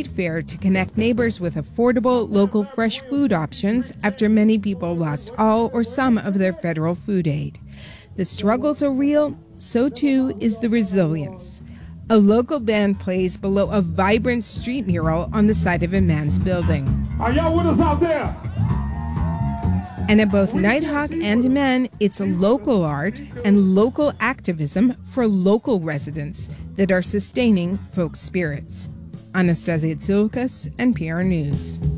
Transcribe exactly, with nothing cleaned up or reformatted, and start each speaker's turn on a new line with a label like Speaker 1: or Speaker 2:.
Speaker 1: street fair to connect neighbors with affordable, local fresh food options after many people lost all or some of their federal food aid. The struggles are real, so too is the resilience. A local band plays below a vibrant street mural on the side of a man's building.
Speaker 2: Are y'all with us out there?
Speaker 1: And at both Nighthawk and Men, it's local art and local activism for local residents that are sustaining folk spirits. Anastasia Tsilkas, N P R News.